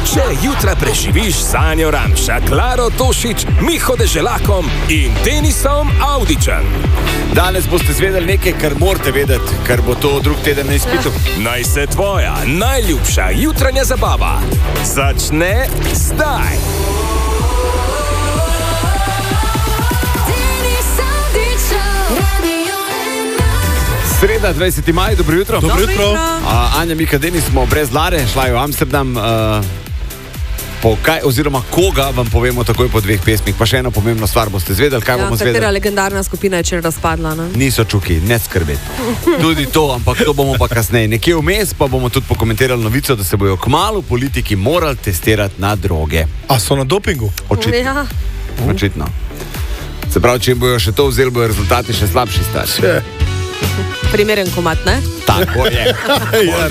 Če jutra preživiš s Sanjo Ramša, Klaro Tošič, Miho Deželakom in Denisom Avdićem. Danes boste zvedeli nekaj, kar morate vedeti, ker bo to drug teden na izpitu. Naj se tvoja najljubša jutranja zabava začne zdaj. Sreda, 20. maj, dobro jutro. Dobro jutro. Anja, Mika, Denis smo brez Lare, šla je v Amsterdam. Oziroma koga vam povemo takoj po dveh pesmih. Pa še eno pomembno stvar boste zvedeli. Kaj bomo zvedeli? Katera legendarna skupina je včeraj razpadla, ne? Niso Čuki, ne skrbeti. Tudi to, ampak to bomo pa kasneje. Nekje vmes pa bomo tudi pokomentirali novico, da se bojo kmalu politiki morali testirati na droge. A so na dopingu? Očitno. Ja. Očitno. Se pravi, če jim bojo še to vzeli, bojo rezultati še slabši stari. Primeren komat, ne? Tako je.